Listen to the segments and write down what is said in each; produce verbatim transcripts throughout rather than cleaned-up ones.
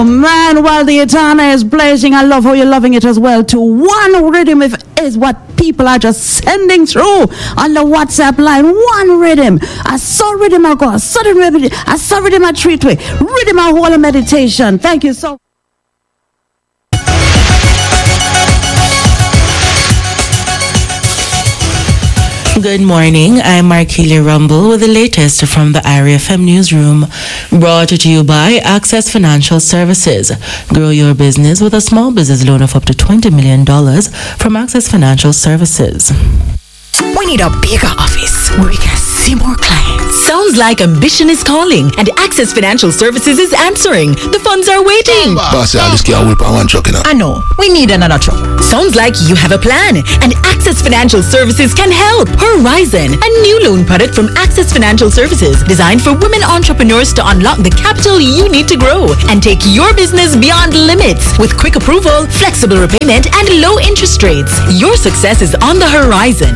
Man, while the Etana is blazing, I love how you're loving it as well. To one rhythm if, is what people are just sending through on the WhatsApp line. One rhythm. I saw rhythm I go. I saw rhythm. I saw rhythm I treat way. Rhythm I whole meditation. Thank you so much. Good morning, I'm Markelia Rumble with the latest from the I R I F M newsroom, brought to you by Access Financial Services. Grow your business with a small business loan of up to twenty million dollars from Access Financial Services. We need a bigger office where we can see more clients. Sounds like ambition is calling and Access Financial Services is answering. The funds are waiting. Boss, I just can't whip one truck, you know. I know. We need another truck. Sounds like you have a plan and Access Financial Services can help. Horizon, a new loan product from Access Financial Services designed for women entrepreneurs to unlock the capital you need to grow and take your business beyond limits with quick approval, flexible repayment, and low interest rates. Your success is on the horizon.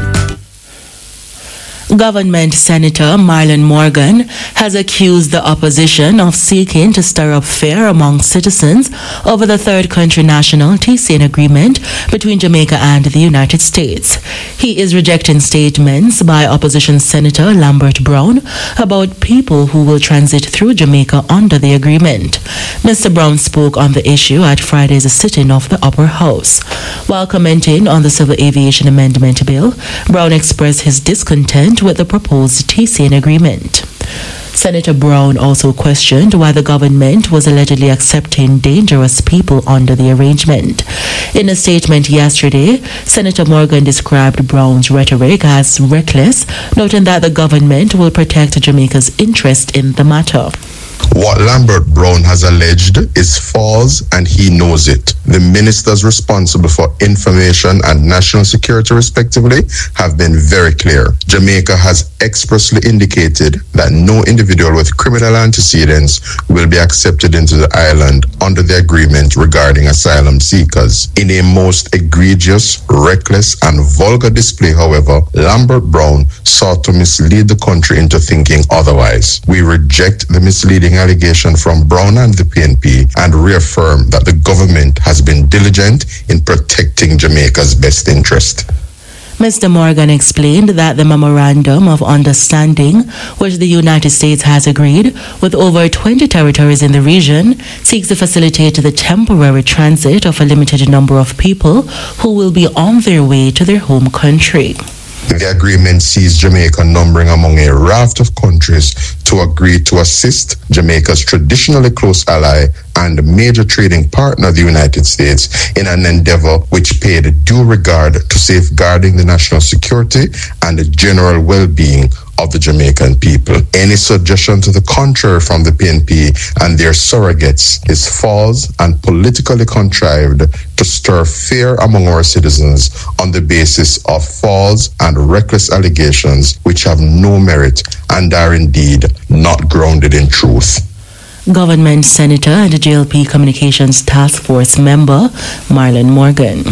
Government Senator Marlon Morgan has accused the opposition of seeking to stir up fear among citizens over the Third Country National T C N agreement between Jamaica and the United States. He is rejecting statements by opposition Senator Lambert Brown about people who will transit through Jamaica under the agreement. Mister Brown spoke on the issue at Friday's sitting of the Upper House. While commenting on the Civil Aviation Amendment Bill, Brown expressed his discontent with the proposed T C N agreement. Senator Brown also questioned why the government was allegedly accepting dangerous people under the arrangement. In a statement yesterday, Senator Morgan described Brown's rhetoric as reckless, noting that the government will protect Jamaica's interest in the matter. What Lambert Brown has alleged is false and he knows it. The ministers responsible for information and national security respectively have been very clear. Jamaica has expressly indicated that no individual with criminal antecedents will be accepted into the island under the agreement regarding asylum seekers. In a most egregious, reckless and vulgar display, however, Lambert Brown sought to mislead the country into thinking otherwise. We reject the misleading allegation from Brown and the P N P and reaffirm that the government has been diligent in protecting Jamaica's best interest. Mister Morgan explained that the Memorandum of Understanding, which the United States has agreed with over twenty territories in the region, seeks to facilitate the temporary transit of a limited number of people who will be on their way to their home country. The agreement sees Jamaica numbering among a raft of countries to agree to assist Jamaica's traditionally close ally and major trading partner, the United States, in an endeavor which paid due regard to safeguarding the national security and the general well-being of the Jamaican people. Any suggestion to the contrary from the P N P and their surrogates is false and politically contrived to stir fear among our citizens on the basis of false and reckless allegations which have no merit and are indeed not grounded in truth. Government Senator and J L P Communications Task Force member Marlon Morgan.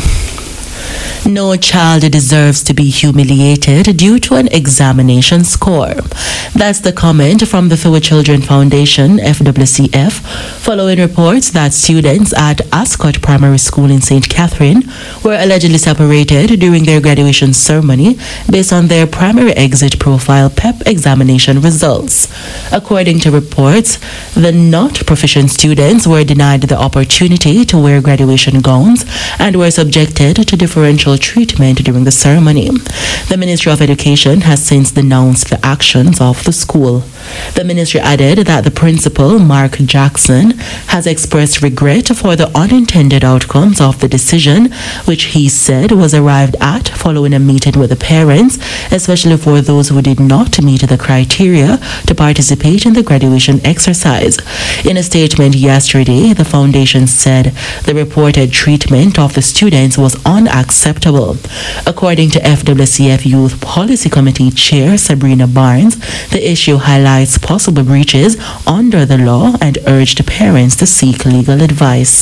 No child deserves to be humiliated due to an examination score. That's the comment from the For Children Foundation, F W C F, following reports that students at Ascot Primary School in Saint Catherine were allegedly separated during their graduation ceremony based on their primary exit profile P E P examination results. According to reports, the not proficient students were denied the opportunity to wear graduation gowns and were subjected to differential treatment during the ceremony. The Ministry of Education has since denounced the actions of the school. The ministry added that the principal, Mark Jackson, has expressed regret for the unintended outcomes of the decision, which he said was arrived at following a meeting with the parents, especially for those who did not meet the criteria to participate in the graduation exercise. In a statement yesterday, the foundation said the reported treatment of the students was unacceptable. According to F W C F Youth Policy Committee Chair Sabrina Barnes, the issue highlights possible breaches under the law and urged parents to seek legal advice.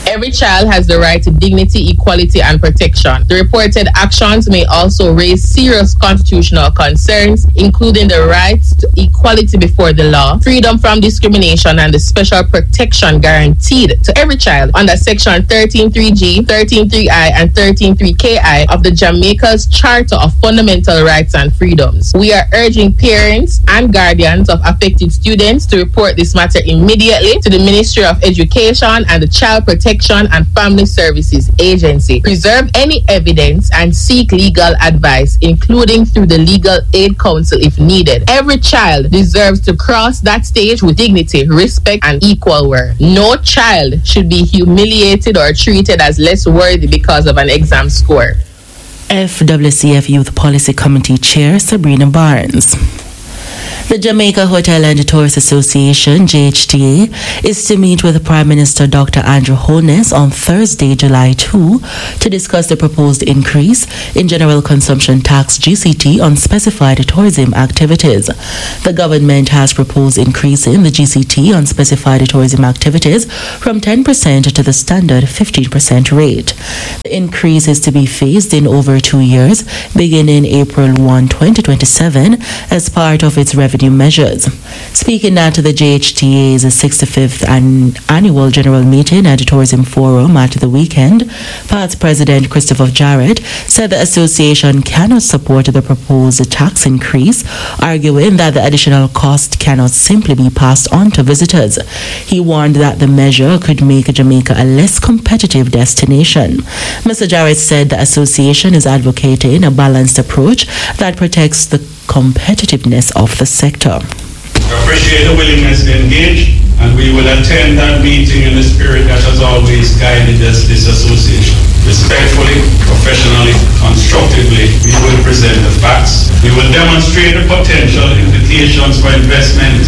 Every child has the right to dignity, equality, and protection. The reported actions may also raise serious constitutional concerns, including the rights to equality before the law, freedom from discrimination, and the special protection guaranteed to every child under Section thirteen three G, thirteen three I, and thirteen three K I of the Jamaica's Charter of Fundamental Rights and Freedoms. We are urging parents and guardians of affected students to report this matter immediately to the Ministry of Education and the Child Protection and Family Services Agency. Preserve any evidence and seek legal advice, including through the Legal Aid Council if needed. Every child deserves to cross that stage with dignity, respect, and equal worth. No child should be humiliated or treated as less worthy because of an exam score. F W C F Youth Policy Committee Chair Sabrina Barnes. The Jamaica Hotel and Tourist Association, J H T A, is to meet with Prime Minister Doctor Andrew Holness on Thursday, July second, to discuss the proposed increase in General Consumption Tax G C T on specified tourism activities. The government has proposed increasing the G C T on specified tourism activities from ten percent to the standard fifteen percent rate. The increase is to be phased in over two years, beginning April first, twenty twenty-seven, as part of its revenue measures. Speaking at the J H T A's sixty-fifth an- annual general meeting at the Tourism Forum at the weekend, past President Christopher Jarrett said the association cannot support the proposed tax increase, arguing that the additional cost cannot simply be passed on to visitors. He warned that the measure could make Jamaica a less competitive destination. Mister Jarrett said the association is advocating a balanced approach that protects the competitiveness of the sector. We appreciate the willingness to engage, and we will attend that meeting in the spirit that has always guided us, this association. Respectfully, professionally, constructively, we will present the facts. We will demonstrate the potential implications for investment,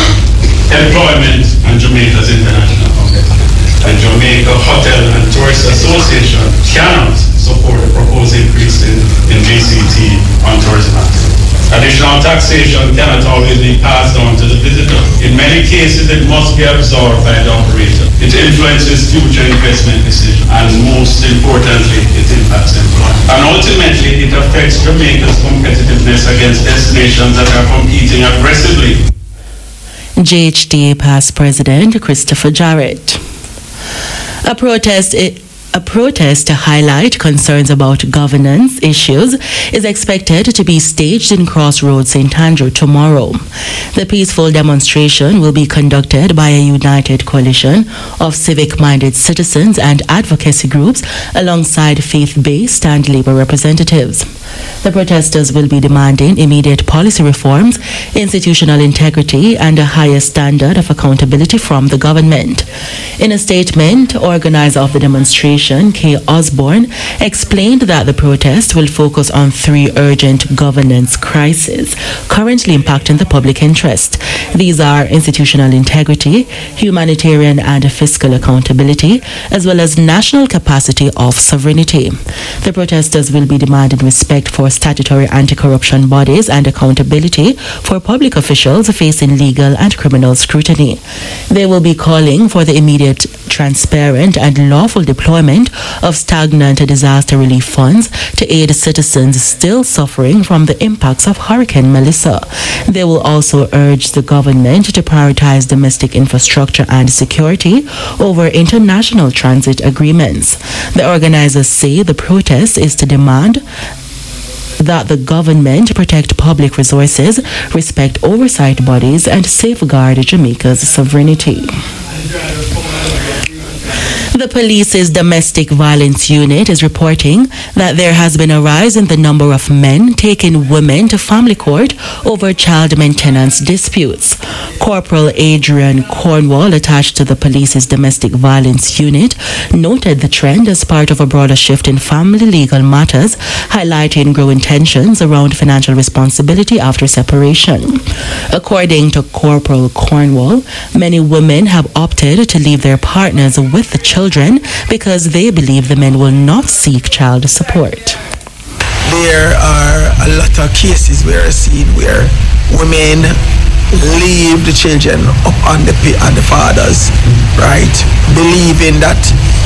employment, and Jamaica's international competitiveness. The Jamaica Hotel and Tourist Association cannot support a proposed increase in, in G C T on tourism activities. Additional taxation cannot always be passed on to the visitor. In many cases, it must be absorbed by the operator. It influences future investment decisions, and most importantly, it impacts employment. And ultimately, it affects Jamaica's competitiveness against destinations that are competing aggressively. J H T A past President Christopher Jarrett. A protest i- A protest to highlight concerns about governance issues is expected to be staged in Crossroads, Saint Andrew tomorrow. The peaceful demonstration will be conducted by a united coalition of civic-minded citizens and advocacy groups alongside faith-based and labor representatives. The protesters will be demanding immediate policy reforms, institutional integrity, and a higher standard of accountability from the government. In a statement, organizer of the demonstration, Kay Osborne, explained that the protest will focus on three urgent governance crises currently impacting the public interest. These are institutional integrity, humanitarian and fiscal accountability, as well as national capacity of sovereignty. The protesters will be demanding respect for statutory anti-corruption bodies and accountability for public officials facing legal and criminal scrutiny. They will be calling for the immediate, transparent, and lawful deployment of stagnant disaster relief funds to aid citizens still suffering from the impacts of Hurricane Melissa. They will also urge the government to prioritize domestic infrastructure and security over international transit agreements. The organizers say the protest is to demand that the government protect public resources, respect oversight bodies, and safeguard Jamaica's sovereignty. The police's domestic violence unit is reporting that there has been a rise in the number of men taking women to family court over child maintenance disputes. Corporal Adrian Cornwall, attached to the police's domestic violence unit, noted the trend as part of a broader shift in family legal matters, highlighting growing tensions around financial responsibility after separation. According to Corporal Cornwall, many women have opted to leave their partners with the children because they believe the men will not seek child support. There are a lot of cases where I see where women leave the children up on the on the fathers, right? Believing that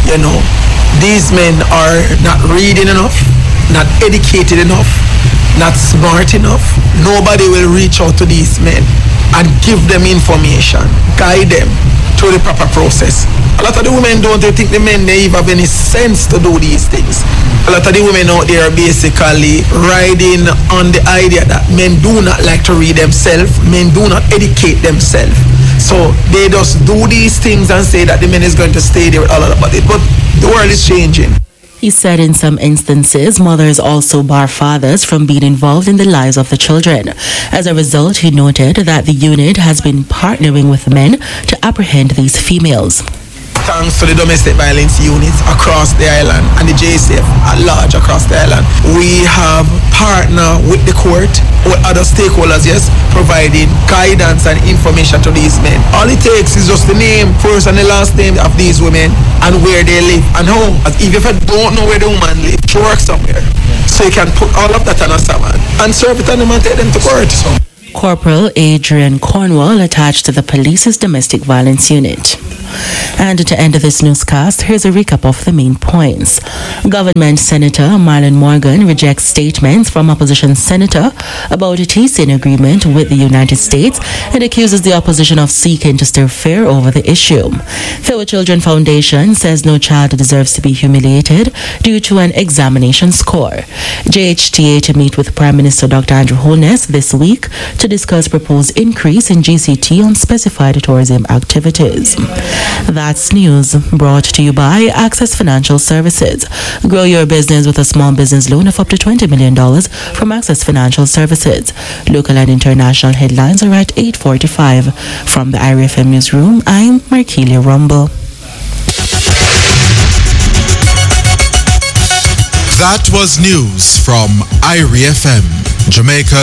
you know, these men are not reading enough, not educated enough, not smart enough. Nobody will reach out to these men and give them information, guide them through the proper process. A lot of the women don't think the men they have any sense to do these things. A lot of the women out there are basically riding on the idea that men do not like to read themselves, men do not educate themselves. So they just do these things and say that the man is going to stay there with all of that. But, it, but the world is changing. He said in some instances, mothers also bar fathers from being involved in the lives of the children. As a result, he noted that the unit has been partnering with men to apprehend these females. Thanks to the domestic violence units across the island and the J C F at large across the island, we have partnered with the court, with other stakeholders, yes, providing guidance and information to these men. All it takes is just the name, first and the last name of these women and where they live and how. As even if I don't know where the woman lives, she works somewhere. So you can put all of that on a summon and serve it on them and take them to court. Corporal Adrian Cornwall attached to the police's domestic violence unit. And to end this newscast, here's a recap of the main points. Government Senator Marlon Morgan rejects statements from opposition senator about a T-S I N agreement with the United States and accuses the opposition of seeking to stir fear over the issue. Fair Children Foundation says no child deserves to be humiliated due to an examination score. J H T A to meet with Prime Minister Doctor Andrew Holness this week to discuss proposed increase in G C T on specified tourism activities. That's news brought to you by Access Financial Services. Grow your business with a small business loan of up to twenty million dollars from Access Financial Services. Local and international headlines are at eight forty-five. From the I R I F M Newsroom, I'm Markelia Rumble. That was news from I R I F M, Jamaica.